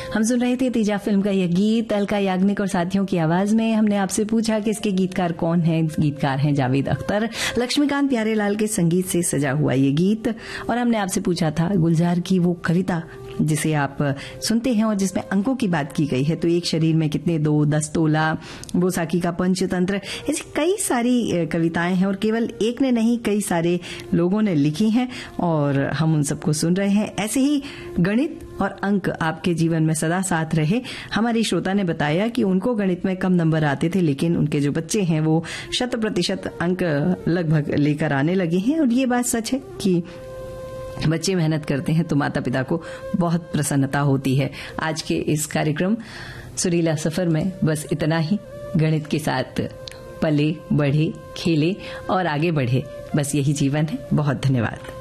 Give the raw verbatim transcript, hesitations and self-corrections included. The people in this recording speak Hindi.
हम सुन रहे थे तेजा फिल्म का यह गीत अलका याग्निक और साथियों की आवाज में। हमने आपसे पूछा कि इसके गीतकार कौन हैं। गीतकार हैं जावेद अख्तर। लक्ष्मीकांत प्यारेलाल के संगीत से सजा हुआ ये गीत। और हमने आपसे पूछा था गुलजार की वो कविता जिसे आप सुनते हैं और जिसमें अंकों की बात की गई है, तो एक शरीर में कितने दो, दस तोला, बोसाकी का पंचतंत्र, ऐसी कई सारी कविताएं हैं और केवल एक ने नहीं कई सारे लोगों ने लिखी हैं और हम उन सबको सुन रहे हैं। ऐसे ही गणित और अंक आपके जीवन में सदा साथ रहे। हमारी श्रोता ने बताया कि उनको गणित में कम नंबर आते थे, लेकिन उनके जो बच्चे हैं वो शत प्रतिशत अंक लगभग लेकर आने लगे हैं। और ये बात सच है कि बच्चे मेहनत करते हैं तो माता पिता को बहुत प्रसन्नता होती है। आज के इस कार्यक्रम सुरीला सफर में बस इतना ही। गणित के साथ पले बढ़े, खेले और आगे बढ़े, बस यही जीवन है। बहुत धन्यवाद।